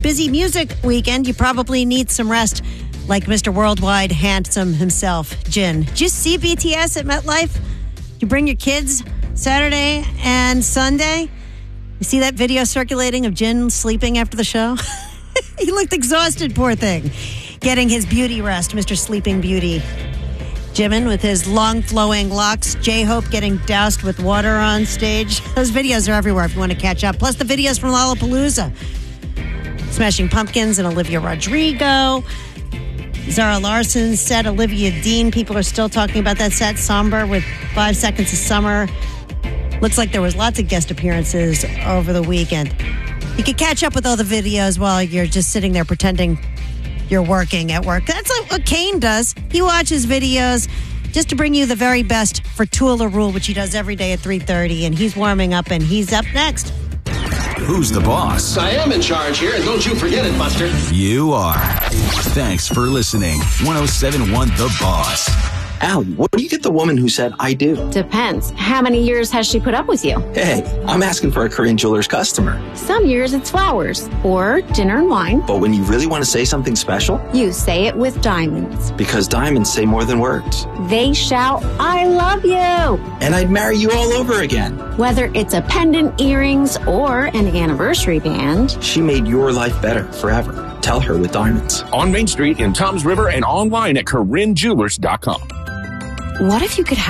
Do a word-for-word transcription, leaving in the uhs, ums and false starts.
busy music weekend, you probably need some rest, like Mister Worldwide Handsome himself, Jin. Did you see B T S at MetLife? You bring your kids Saturday and Sunday? You see that video circulating of Jin sleeping after the show? He looked exhausted, poor thing. Getting his beauty rest, Mister Sleeping Beauty. Jimin with his long flowing locks. J-Hope getting doused with water on stage. Those videos are everywhere if you want to catch up. Plus the videos from Lollapalooza. Smashing Pumpkins and Olivia Rodrigo. Zara Larsson set Olivia Dean. People are still talking about that set. Somber with Five Seconds of Summer. Looks like there was lots of guest appearances over the weekend. You can catch up with all the videos while you're just sitting there pretending you're working at work. That's like what Kane does. He watches videos just to bring you the very best for Tula Rule, which he does every day at three thirty. And he's warming up, and he's up next. Who's the boss? I am in charge here, and don't you forget it, Buster. You are. Thanks for listening. one oh seven point one The Boss. Allie, what do you get the woman who said, I do? Depends. How many years has she put up with you? Hey, I'm asking for a Korean Jewelers customer. Some years it's flowers or dinner and wine. But when you really want to say something special, you say it with diamonds. Because diamonds say more than words. They shout, I love you. And I'd marry you all over again. Whether it's a pendant, earrings, or an anniversary band. She made your life better forever. Tell her with diamonds. On Main Street in Toms River and online at Corinne Jewelers dot com. What if you could have